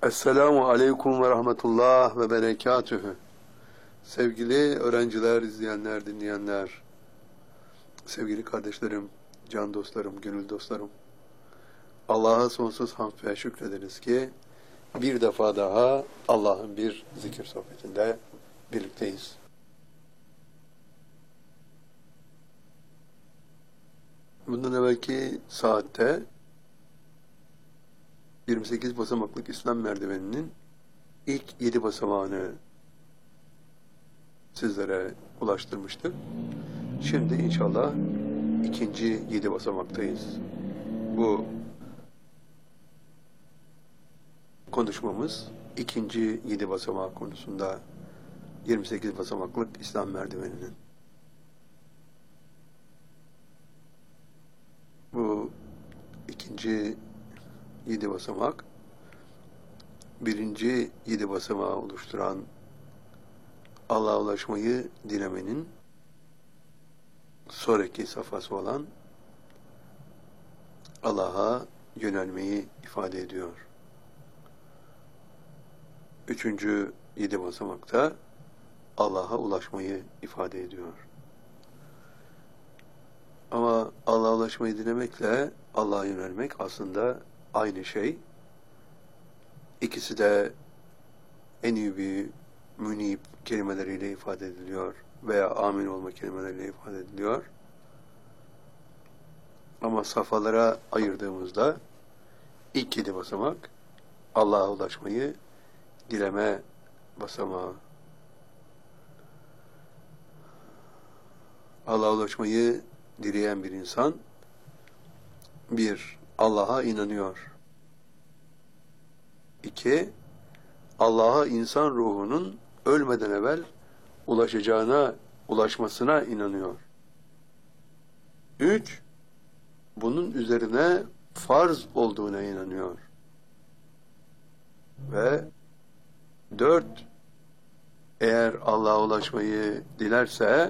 Esselamu Aleyküm ve Rahmetullah ve Berekatühü. Sevgili öğrenciler, izleyenler, dinleyenler, sevgili kardeşlerim, can dostlarım, gönül dostlarım, Allah'a sonsuz hamd ve şükrederiz ki bir defa daha Allah'ın bir zikir sohbetinde birlikteyiz. Bundan evvelki saatte 28 basamaklık İslam merdiveninin ilk 7 basamağını sizlere ulaştırmıştık. Şimdi inşallah ikinci 7 basamaktayız. Bu konuşmamız ikinci 7 basamağı konusunda 28 basamaklık İslam merdiveninin. Bu ikinci 7 basamak, birinci 7 basamağı oluşturan Allah'a ulaşmayı dilemenin sonraki safhası olan Allah'a yönelmeyi ifade ediyor. Üçüncü 7 basamakta Allah'a ulaşmayı ifade ediyor. Ama Allah'a ulaşmayı dilemekle Allah'a yönelmek aslında aynı şey. İkisi de en iyi bir münib kelimeleriyle ifade ediliyor veya amin olma kelimeleriyle ifade ediliyor. Ama safhalara ayırdığımızda ilk 7 basamak Allah'a ulaşmayı dileme basamağı. Allah'a ulaşmayı dileyen bir insan bir, Allah'a inanıyor. 2, Allah'a insan ruhunun ölmeden evvel ulaşmasına inanıyor. 3, bunun üzerine farz olduğuna inanıyor. Ve 4, eğer Allah'a ulaşmayı dilerse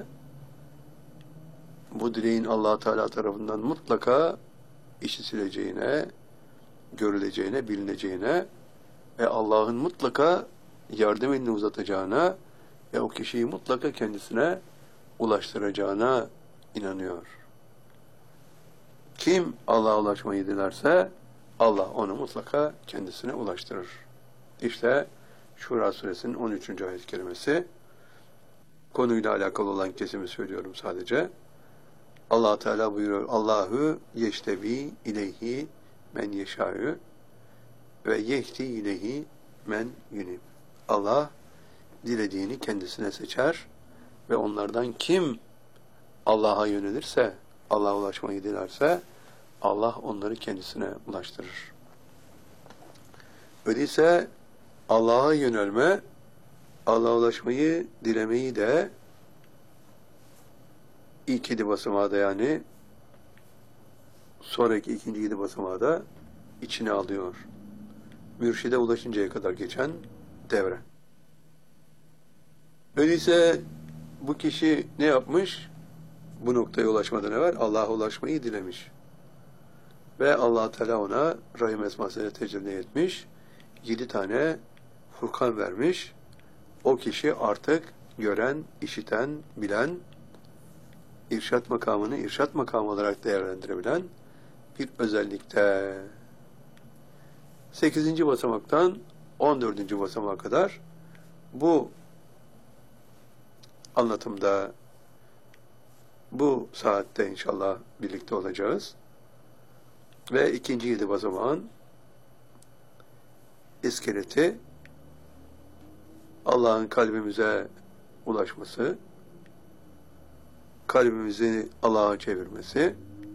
bu dileğin Allah Teala tarafından mutlaka işitileceğine, görüleceğine, bilineceğine ve Allah'ın mutlaka yardım elini uzatacağına ve o kişiyi mutlaka kendisine ulaştıracağına inanıyor. Kim Allah'a ulaşmayı dilerse Allah onu mutlaka kendisine ulaştırır. İşte Şura suresinin 13. ayet-i kerimesi. Konuyla alakalı olan kesimi söylüyorum sadece. Allah Teala buyuruyor: Allahu yeştebi ileyhi men yeşâ'ü ve yehdi ileyhi men yunib. Allah dilediğini kendisine seçer ve onlardan kim Allah'a yönelirse, Allah'a ulaşmayı dilerse Allah onları kendisine ulaştırır. Öyleyse Allah'a yönelme, Allah'a ulaşmayı dilemeyi de ilk 7 basamağı da, yani sonraki ikinci 7 basamağı da içine alıyor. Mürşide ulaşıncaya kadar geçen devre. Öyleyse bu kişi ne yapmış? Bu noktaya ulaşmadan evvel Allah'a ulaşmayı dilemiş. Ve Allah Teala ona Rahim esmasıyla tecelli etmiş. 7 tane Furkan vermiş. O kişi artık gören, işiten, bilen, irşat makamını irşat makamı olarak değerlendirebilen bir özellikte. 8. basamaktan 14. basamağa kadar bu anlatımda, bu saatte inşallah birlikte olacağız. Ve ikinci 7 basamağın iskeleti Allah'ın kalbimize ulaşması, kalbimizi Allah'a çevirmesi,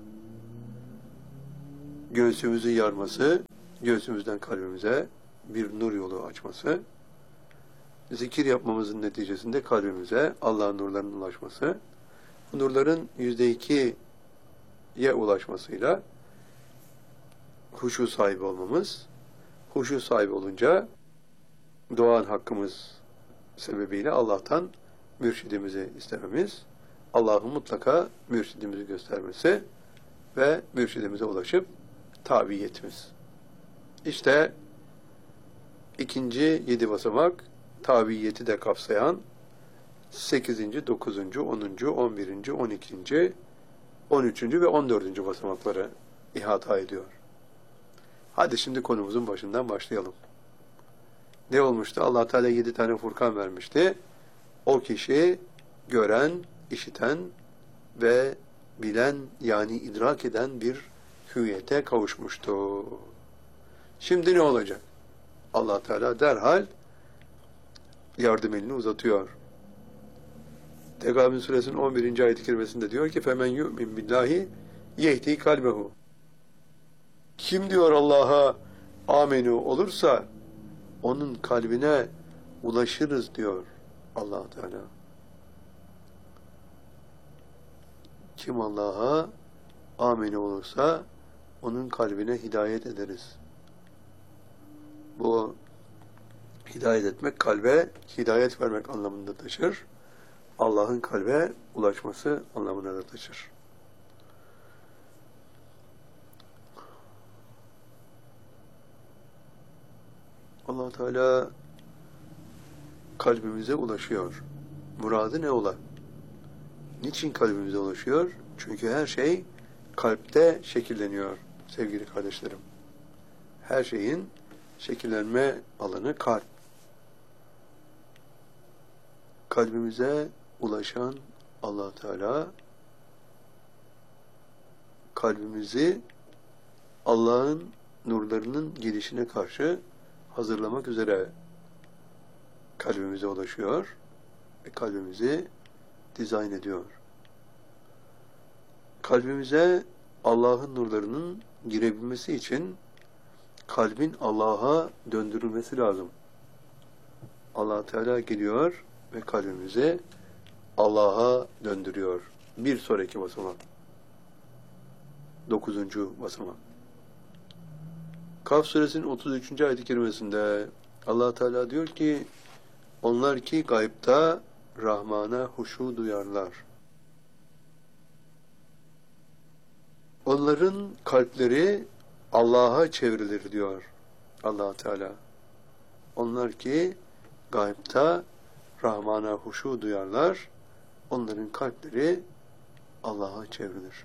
göğsümüzü yarması, göğsümüzden kalbimize bir nur yolu açması, zikir yapmamızın neticesinde kalbimize Allah'ın nurlarının ulaşması, bu nurların %2'ye ulaşmasıyla huşu sahibi olmamız, huşu sahibi olunca doğan hakkımız sebebiyle Allah'tan mürşidimizi istememiz, Allah'ın mutlaka mürşidimizi göstermesi ve mürşidimize ulaşıp tabiyetimiz. İşte İkinci 7 basamak tabiyeti de kapsayan 8. 9. 10. 11. 12. 13. ve 14. basamakları ihata ediyor. Hadi şimdi konumuzun başından başlayalım. Ne olmuştu? Allah Teala 7 tane Furkan vermişti. O kişi gören, işiten ve bilen, yani idrak eden bir hüviyete kavuşmuştu. Şimdi ne olacak? Allah Teala derhal yardım elini uzatıyor. Tegabün suresinin 11. ayet-i kerimesinde diyor ki فَمَنْ يُؤْمِنْ بِاللّٰهِ يَهْدِي kalbehu. Kim diyor Allah'a amenü olursa onun kalbine ulaşırız diyor Allah Teala. Kim Allah'a amenü olursa onun kalbine hidayet ederiz. Bu hidayet etmek, kalbe hidayet vermek anlamında taşır. Allah'ın kalbe ulaşması anlamına da taşır. Allah Teala kalbimize ulaşıyor. Muradı ne ola? Niçin kalbimize ulaşıyor? Çünkü her şey kalpte şekilleniyor sevgili kardeşlerim. Her şeyin şekillenme alanı kalp. Kalbimize ulaşan Allah Teala kalbimizi Allah'ın nurlarının gelişine karşı hazırlamak üzere kalbimize ulaşıyor ve kalbimizi dizayn ediyor. Kalbimize Allah'ın nurlarının girebilmesi için kalbin Allah'a döndürülmesi lazım. Allah Teala geliyor ve kalbimizi Allah'a döndürüyor. Bir sonraki basamak. 9. basamak. Kaf suresinin 33. ayet-i kerimesinde Allah Teala diyor ki onlar ki gaybta Rahman'a huşu duyarlar. Onların kalpleri Allah'a çevrilir diyor Allah Teala. Onlar ki gaybta Rahman'a huşu duyarlar. Onların kalpleri Allah'a çevrilir.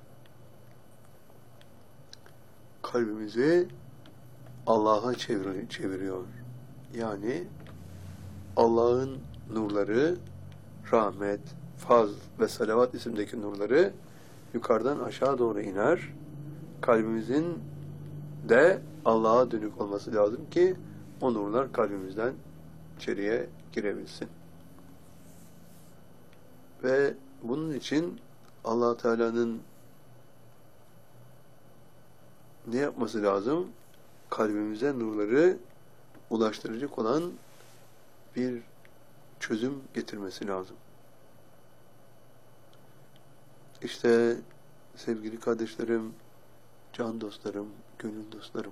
Kalbimizi Allah'a çeviriyor. Yani Allah'ın nurları, rahmet, faz ve salavat isimdeki nurları yukarıdan aşağı doğru iner. Kalbimizin de Allah'a dönük olması lazım ki o nurlar kalbimizden içeriye girebilsin. Ve bunun için Allah Teala'nın ne yapması lazım? Kalbimize nurları ulaştıracak olan bir çözüm getirmesi lazım. İşte sevgili kardeşlerim, can dostlarım, gönül dostlarım.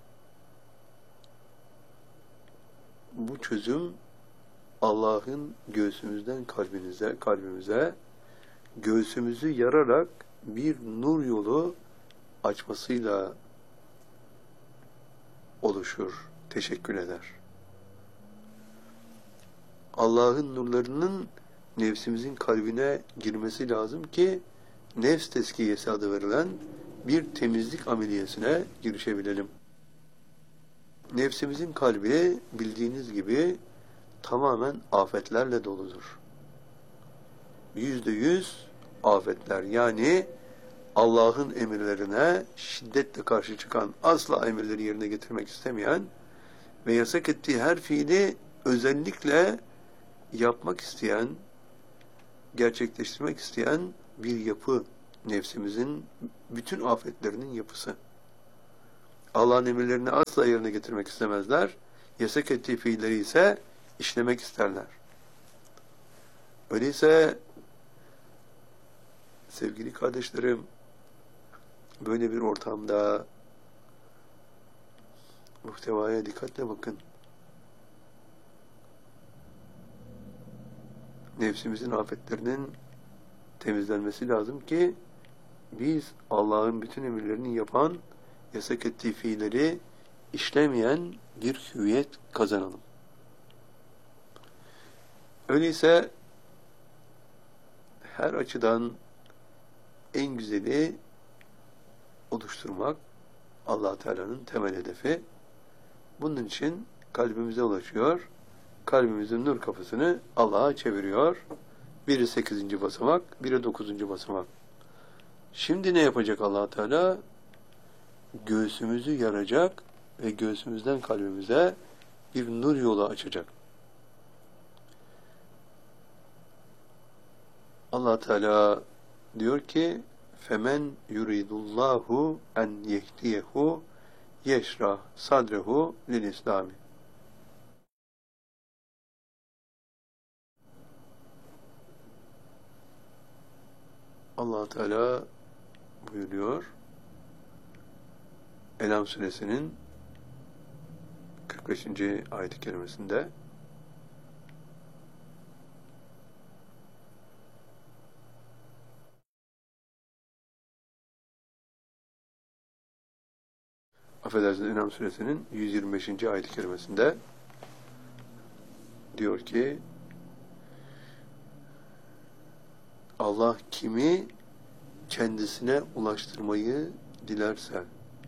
Bu çözüm Allah'ın göğsümüzden kalbimize göğsümüzü yararak bir nur yolu açmasıyla oluşur, teşekkül eder. Allah'ın nurlarının nefsimizin kalbine girmesi lazım ki nefs tezkiyesi adı verilen bir temizlik ameliyesine girişebilelim. Nefsimizin kalbi bildiğiniz gibi tamamen afetlerle doludur. %100 afetler, yani Allah'ın emirlerine şiddetle karşı çıkan, asla emirleri yerine getirmek istemeyen ve yasak ettiği her fiili özellikle yapmak isteyen, gerçekleştirmek isteyen bir yapı, nefsimizin bütün afetlerinin yapısı. Allah'ın emirlerini asla yerine getirmek istemezler, yasak ettiği fiilleri ise işlemek isterler. Öyleyse sevgili kardeşlerim, böyle bir ortamda muhtevaya dikkatle bakın. Nefsimizin afetlerinin temizlenmesi lazım ki biz Allah'ın bütün emirlerini yapan, yasak ettiği fiilleri işlemeyen bir hüviyet kazanalım. Öyleyse her açıdan en güzeli oluşturmak Allah Teala'nın temel hedefi. Bunun için kalbimize ulaşıyor. Kalbimizin nur kapısını Allah'a çeviriyor. Biri 8. basamak, biri 9. basamak. Şimdi ne yapacak Allah Teala? Göğsümüzü yaracak ve göğsümüzden kalbimize bir nur yolu açacak. Allah Teala diyor ki: "Femen yuridullahu en yehdiyehu yeşrah sadrehu lil İslami." Allah Teala buyuruyor En'am suresinin 45. ayet-i kerimesinde: affedersiniz, En'am suresinin 125. ayet-i kerimesinde diyor ki: Allah kimi kendisine ulaştırmayı dilerse,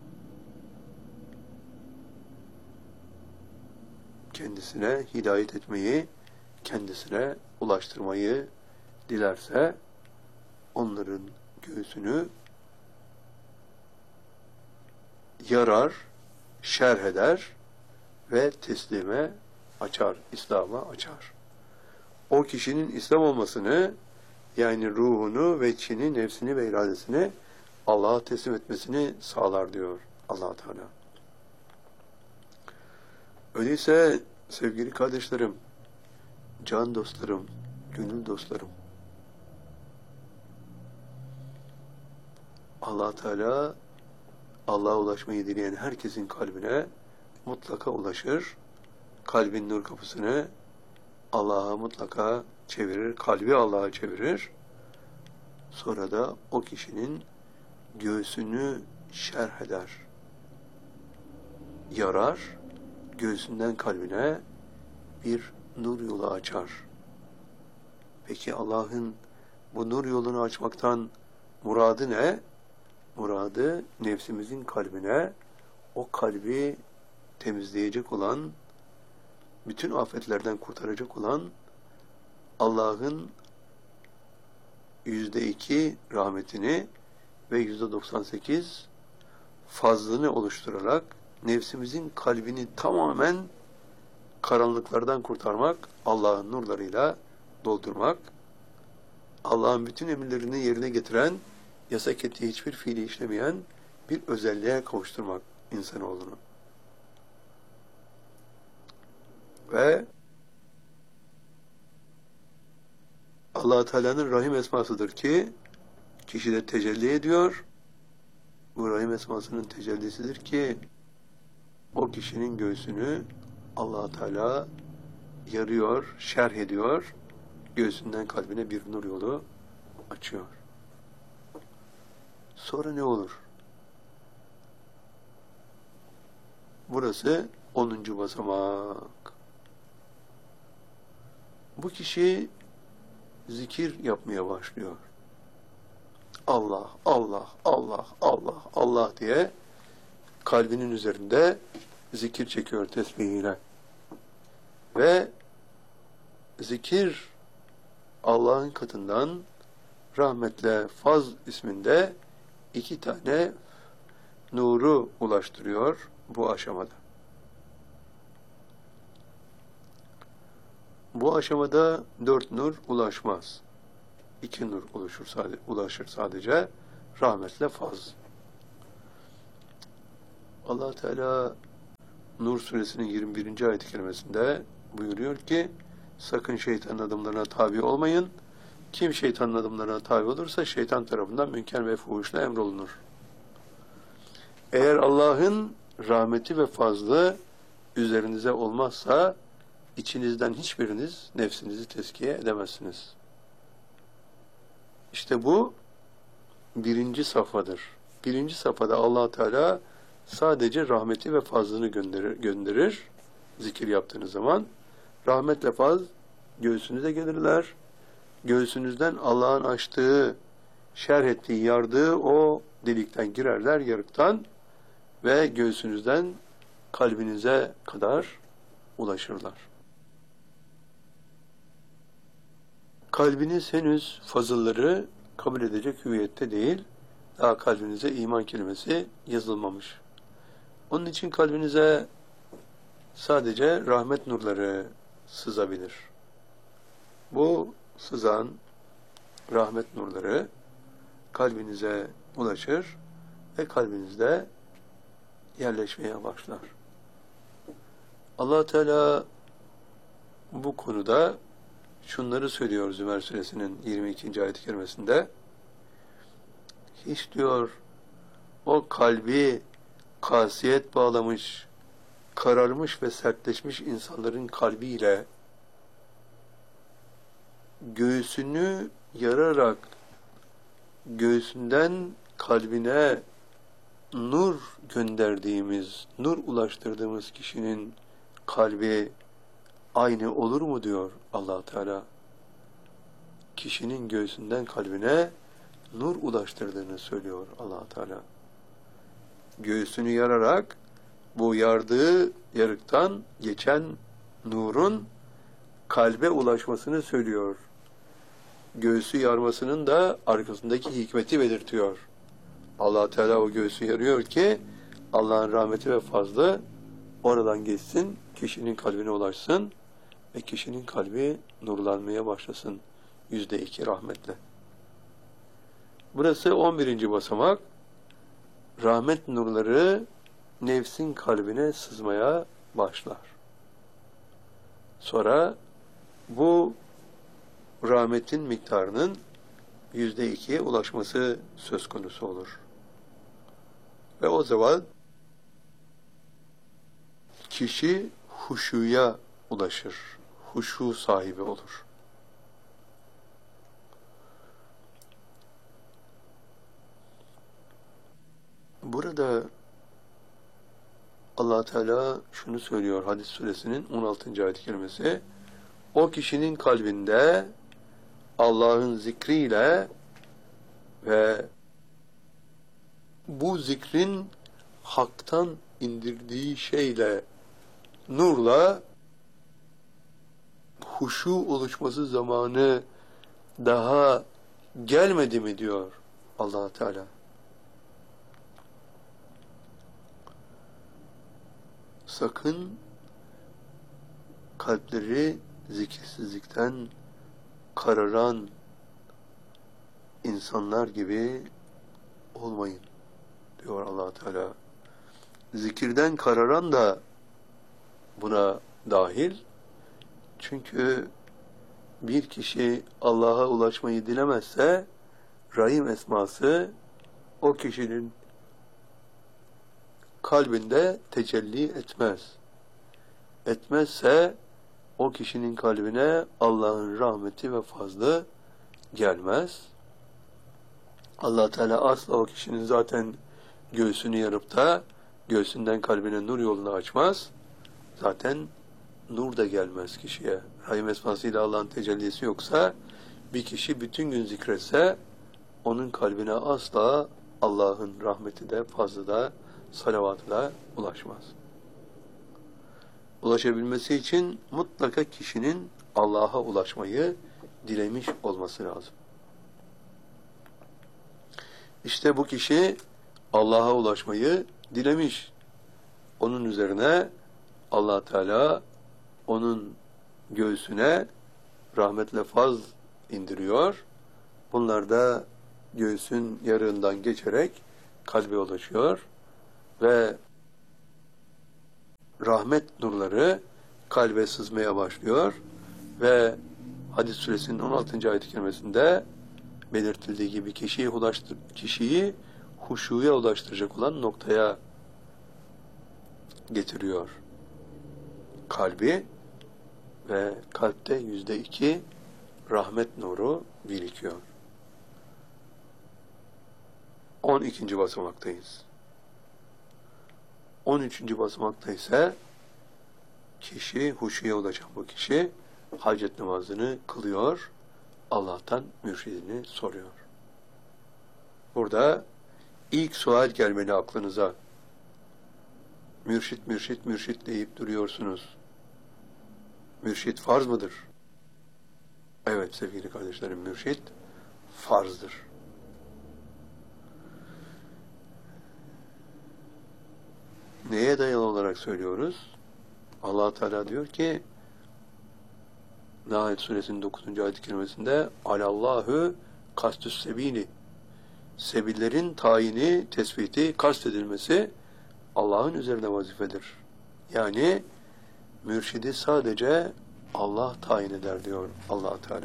kendisine hidayet etmeyi, kendisine ulaştırmayı dilerse, onların göğsünü yarar, şerh eder ve teslime açar, İslam'a açar. O kişinin İslam olmasını, yani ruhunu ve içini, nefsini ve iradesini Allah'a teslim etmesini sağlar diyor Allah Teala. Öyleyse sevgili kardeşlerim, can dostlarım, gönül dostlarım, Allah Teala Allah'a ulaşmayı dileyen herkesin kalbine mutlaka ulaşır. Kalbin nur kapısını Allah'a mutlaka çevirir, kalbi Allah'a çevirir. Sonra da o kişinin göğsünü şerh eder, yarar, göğsünden kalbine bir nur yolu açar. Peki Allah'ın bu nur yolunu açmaktan muradı ne? Muradı nefsimizin kalbine, o kalbi temizleyecek olan, bütün afetlerden kurtaracak olan Allah'ın %2 rahmetini ve %98 fazlını oluşturarak nefsimizin kalbini tamamen karanlıklardan kurtarmak, Allah'ın nurlarıyla doldurmak, Allah'ın bütün emirlerini yerine getiren, yasak ettiği hiçbir fiili işlemeyen bir özelliğe kavuşturmak insanoğlunu. Ve Allah Teala'nın Rahim esmasıdır ki kişide tecelli ediyor. Bu Rahim esmasının tecellisidir ki o kişinin göğsünü Allah Teala yarıyor, şerh ediyor. Göğsünden kalbine bir nur yolu açıyor. Sonra ne olur? Burası 10. basamak. Bu kişi zikir yapmaya başlıyor. Allah, Allah, Allah, Allah, Allah diye kalbinin üzerinde zikir çekiyor tesbihiyle. Ve zikir Allah'ın katından rahmetle Faz isminde 2 tane nuru ulaştırıyor bu aşamada. Bu aşamada 4 nur ulaşmaz. 2 nur ulaşır sadece. Rahmetle Faz. Allah Teala Nur suresinin 21. ayet-i kerimesinde buyuruyor ki: sakın şeytanın adımlarına tabi olmayın. Kim şeytanın adımlarına tabi olursa şeytan tarafından münker ve fuhuşla emrolunur. Eğer Allah'ın rahmeti ve fazlı üzerinize olmazsa içinizden hiçbiriniz nefsinizi tezkiye edemezsiniz. İşte bu 1. safhadır. 1. safhada Allah Teala sadece rahmeti ve fazlını gönderir. Zikir yaptığınız zaman rahmetle faz göğsünüze gelirler. Göğsünüzden Allah'ın açtığı, şerh ettiği, yardığı o delikten girerler, yarıktan ve göğsünüzden kalbinize kadar ulaşırlar. Kalbiniz henüz fazılları kabul edecek hüviyette değil, daha kalbinize iman kelimesi yazılmamış. Onun için kalbinize sadece rahmet nurları sızabilir. Bu sızan rahmet nurları kalbinize ulaşır ve kalbinizde yerleşmeye başlar. Allah Teala bu konuda şunları söylüyor Zümer Suresinin 22. ayet-i kerimesinde. Hiç diyor o kalbi kasiyet bağlamış, kararmış ve sertleşmiş insanların kalbiyle göğsünü yararak göğsünden kalbine nur gönderdiğimiz, nur ulaştırdığımız kişinin kalbi aynı olur mu diyor Allah Teala. Kişinin göğsünden kalbine nur ulaştırdığını söylüyor Allah Teala. Göğsünü yararak bu yardığı yarıktan geçen nurun kalbe ulaşmasını söylüyor. Göğsü yarmasının da arkasındaki hikmeti belirtiyor. Allah Teala o göğsü yarıyor ki Allah'ın rahmeti ve fazlı oradan geçsin, kişinin kalbine ulaşsın ve kişinin kalbi nurlanmaya başlasın. %2 rahmetle. Burası 11. basamak. Rahmet nurları nefsin kalbine sızmaya başlar. Sonra bu rahmetin miktarının %2'ye ulaşması söz konusu olur. Ve o zaman kişi huşuya ulaşır. Huşu sahibi olur. Burada Allah Teala şunu söylüyor Hadis suresinin 16. ayet-i kerimesi. O kişinin kalbinde Allah'ın zikriyle ve bu zikrin haktan indirdiği şeyle, nurla huşu oluşması zamanı daha gelmedi mi diyor Allah Teala. Sakın kalpleri zikirsizlikten kararan insanlar gibi olmayın diyor Allah Teala. Zikirden kararan da buna dahil. Çünkü bir kişi Allah'a ulaşmayı dilemezse Rahim esması o kişinin kalbinde tecelli etmez. Etmezse o kişinin kalbine Allah'ın rahmeti ve fazlı gelmez. Allah Teala asla o kişinin zaten göğsünü yarıp da göğsünden kalbine nur yolunu açmaz. Zaten nur da gelmez kişiye. Rahim esmasıyla Allah'ın tecellisi yoksa bir kişi bütün gün zikretse onun kalbine asla Allah'ın rahmeti de fazlı da salavatı da ulaşmaz. Ulaşabilmesi için mutlaka kişinin Allah'a ulaşmayı dilemiş olması lazım. İşte bu kişi Allah'a ulaşmayı dilemiş. Onun üzerine Allah Teala onun göğsüne rahmetle faz indiriyor. Bunlar da göğsün yarığından geçerek kalbe ulaşıyor ve rahmet nurları kalbe sızmaya başlıyor ve Hadis suresinin 16. ayet-i kerimesinde belirtildiği gibi kişiyi huşuya ulaştıracak olan noktaya getiriyor. Kalbi ve kalpte %2 rahmet nuru birikiyor. 12. basamaktayız. 13. basamakta ise kişi, huşuya ulaşan bu kişi hacet namazını kılıyor, Allah'tan mürşidini soruyor. Burada ilk sual gelmeli aklınıza. Mürşit, mürşit, mürşit deyip duruyorsunuz. Mürşit farz mıdır? Evet sevgili kardeşlerim, mürşit farzdır. Neye dayalı olarak söylüyoruz? Allah Teala diyor ki Nahl suresinin 9. ayet-i kerimesinde Alallahu kastüs sebili, sebillerin tayini, tespiti, kastedilmesi Allah'ın üzerine vazifedir. Yani mürşidi sadece Allah tayin eder diyor Allah Teala.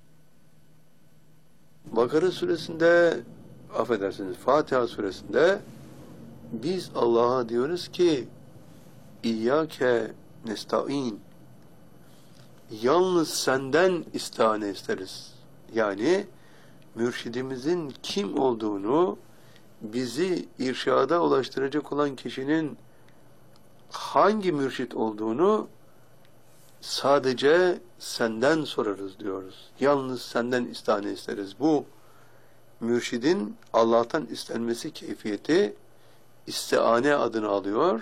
Bakara suresinde, affedersiniz, Fatiha suresinde biz Allah'a diyoruz ki İyyâke nesta'in, yalnız senden istihane isteriz. Yani mürşidimizin kim olduğunu, bizi irşada ulaştıracak olan kişinin hangi mürşit olduğunu sadece senden sorarız diyoruz. Yalnız senden istihane isteriz. Bu mürşidin Allah'tan istenmesi keyfiyeti istihane adını alıyor.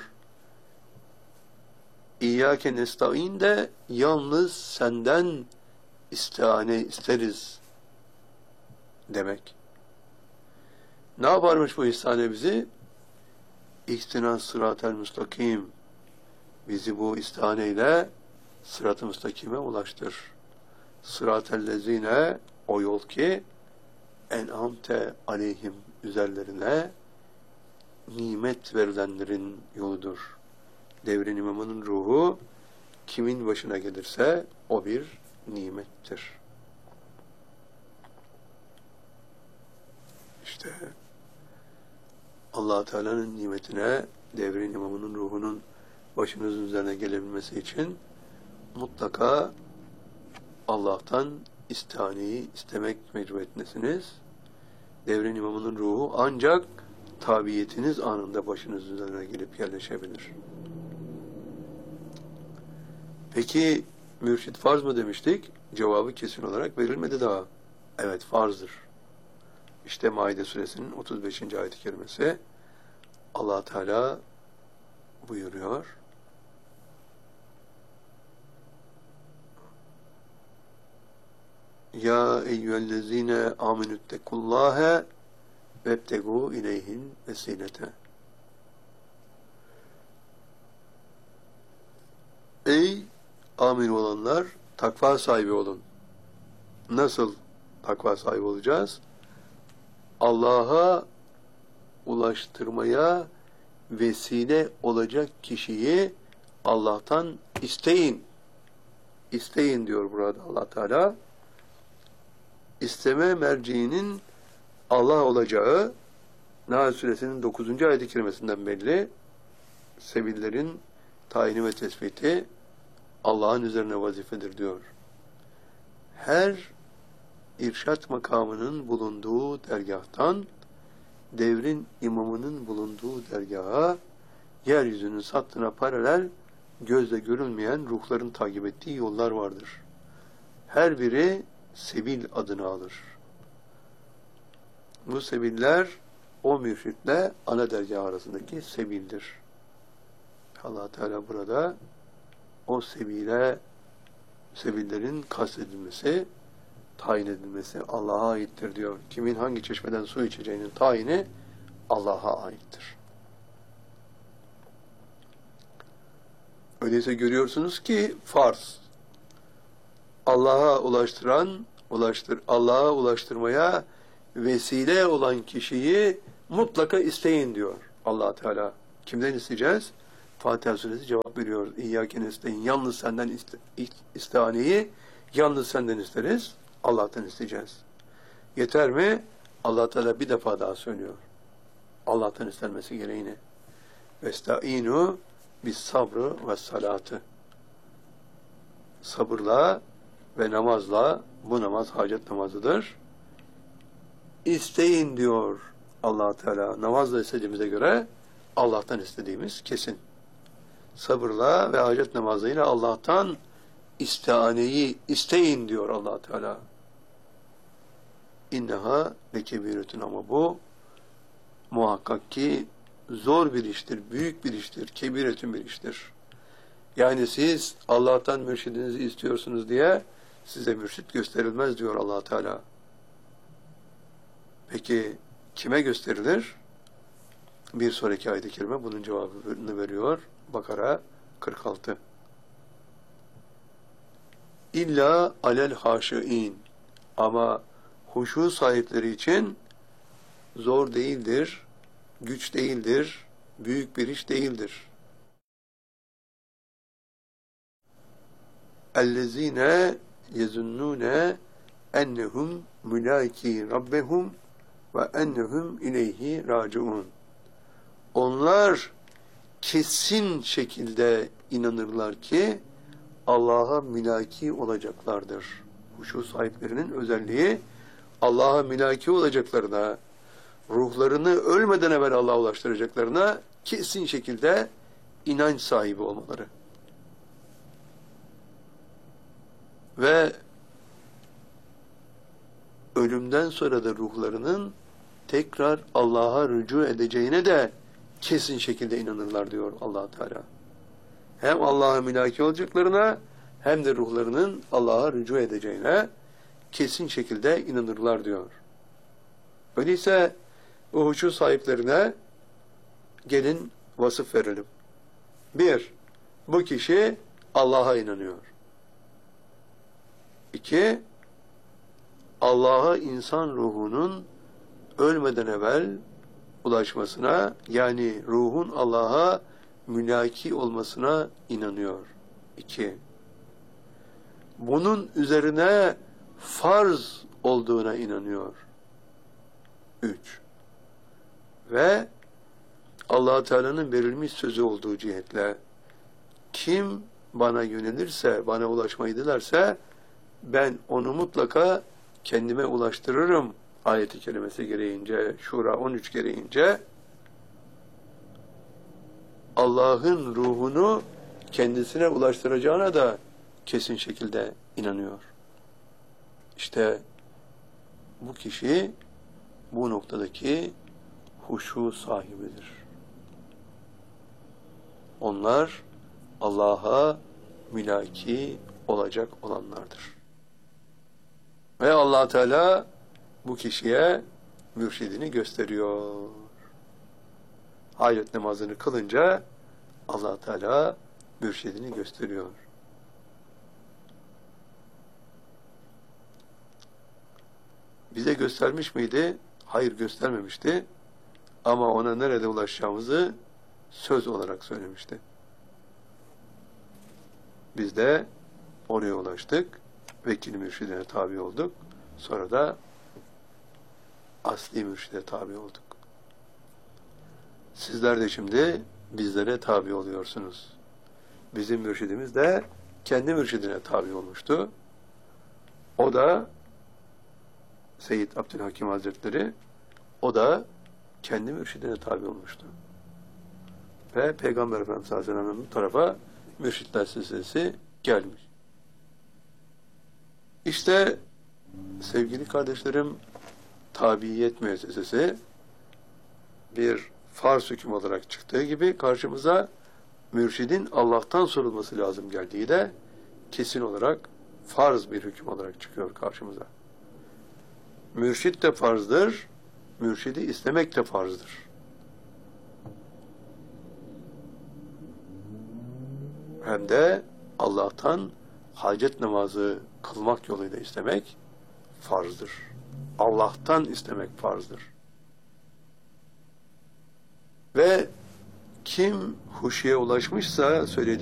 İyyâke nesta'in de yalnız senden istihane isteriz demek. Ne yaparmış bu istihane bizi? İhtinas sıratel müstakim. Bizi bu istihaneyle sırat-ı müstakime ulaştır. Sıratel lezine, o yol ki en'amte aleyhim, üzerlerine nimet verilenlerin yoludur. Devrin imamının ruhu kimin başına gelirse o bir nimettir. İşte Allah Teala'nın nimetine, devrin imamının ruhunun başınızın üzerine gelebilmesi için mutlaka Allah'tan istihaneyi istemek mecburiyetindesiniz. Devrin imamının ruhu ancak tabiyetiniz anında başınız üzerine gelip yerleşebilir. Peki mürşid farz mı demiştik? Cevabı kesin olarak verilmedi daha. Evet, farzdır. İşte Maide suresinin 35. ayet-i kerimesi Allah Teala buyuruyor. Ya eyyühellezine amenüttekullâhe vebtegû ileyhin vesilete. Ey amin olanlar, takva sahibi olun. Nasıl takva sahibi olacağız? Allah'a ulaştırmaya vesile olacak kişiyi Allah'tan isteyin. İsteyin diyor burada Allah Teala. İsteme merciğinin Allah olacağı Nahl suresinin 9. ayet-i kerimesinden belli. Sebillerin tayini ve tespiti Allah'ın üzerine vazifedir diyor. Her irşat makamının bulunduğu dergâhtan devrin imamının bulunduğu dergaha, yeryüzünün sattına paralel, gözle görülmeyen ruhların takip ettiği yollar vardır. Her biri sebil adını alır. Bu sebiller o mürşitle ana dergah arasındaki sebildir. Allah Teala burada o sebillerin kastedilmesi, tayin edilmesi Allah'a aittir diyor. Kimin hangi çeşmeden su içeceğinin tayini Allah'a aittir. Öyleyse görüyorsunuz ki farz. Allah'a Allah'a ulaştırmaya vesile olan kişiyi mutlaka isteyin diyor Allah Teala. Kimden isteyeceğiz? Fatiha suresi cevap veriyor. İyyâke nestaîn. Yalnız senden istihaneyi yalnız senden isteriz. Allah'tan isteyeceğiz. Yeter mi? Allah Teala bir defa daha söylüyor. Allah'tan istenmesi gereğini. Vesta'inu bis sabrı ve salatı. Sabırla ve namazla, bu namaz hacet namazıdır. İsteyin diyor Allah Teala. Namazla istediğimize göre Allah'tan istediğimiz kesin. Sabırla ve hacet namazıyla Allah'tan istianeyi isteyin diyor Allah Teala. İnneha lekebiretun, ama bu muhakkak ki zor bir iştir, büyük bir iştir, kebiretun bir iştir. Yani siz Allah'tan mürşidinizi istiyorsunuz diye size mürşit gösterilmez diyor Allah Teala. Peki kime gösterilir? Bir sonraki ayet-i kerime bunun cevabını veriyor. Bakara 46. İlla alel haşiin, ama huşu sahipleri için zor değildir, güç değildir, büyük bir iş değildir. اَلَّذ۪ينَ يَزُنُّونَ اَنَّهُمْ مُلَاكِي رَبَّهُمْ وَاَنَّهُمْ اِلَيْهِ رَاجِعُونَ. Onlar kesin şekilde inanırlar ki Allah'a mülaki olacaklardır. Huşu sahiplerinin özelliği Allah'a mülaki olacaklarına, ruhlarını ölmeden evvel Allah'a ulaştıracaklarına kesin şekilde inanç sahibi olmaları. Ve ölümden sonra da ruhlarının tekrar Allah'a rücu edeceğine de kesin şekilde inanırlar diyor Allah Teala. Hem Allah'a mülaki olacaklarına hem de ruhlarının Allah'a rücu edeceğine kesin şekilde inanırlar diyor. Öyleyse o huşu sahiplerine gelin vasıf verelim. 1. Bu kişi Allah'a inanıyor. 2. Allah'a insan ruhunun ölmeden evvel ulaşmasına, yani ruhun Allah'a mülaki olmasına inanıyor. 2. Bunun üzerine farz olduğuna inanıyor. 3. Ve Allah Teala'nın verilmiş sözü olduğu cihetle kim bana yönelirse, bana ulaşmayı dilerse ben onu mutlaka kendime ulaştırırım ayeti kerimesi gereğince, Şura 13 gereğince Allah'ın ruhunu kendisine ulaştıracağına da kesin şekilde inanıyor. İşte bu kişi bu noktadaki huşu sahibidir. Onlar Allah'a mülaki olacak olanlardır. Ve Allah Teala bu kişiye mürşidini gösteriyor. Hayret namazını kılınca Allah Teala mürşidini gösteriyor. Bize göstermiş miydi? Hayır, göstermemişti. Ama ona nerede ulaşacağımızı söz olarak söylemişti. Biz de oraya ulaştık. Vekil mürşidine tabi olduk. Sonra da asli mürşide tabi olduk. Sizler de şimdi bizlere tabi oluyorsunuz. Bizim mürşidimiz de kendi mürşidine tabi olmuştu. O da Seyyid Abdülhakim Hazretleri, o da kendi mürşidine tabi olmuştu. Ve Peygamber Efendimiz Aleyhisselam'ın tarafa mürşitler silsilesi gelmiş. İşte sevgili kardeşlerim, tabiyet müessesesi bir farz hüküm olarak çıktığı gibi karşımıza mürşidin Allah'tan sorulması lazım geldiği de kesin olarak farz bir hüküm olarak çıkıyor karşımıza. Mürşid de farzdır, mürşidi istemek de farzdır. Hem de Allah'tan hacet namazı kılmak yoluyla istemek farzdır. Allah'tan istemek farzdır. Ve kim huşuya ulaşmışsa söylediği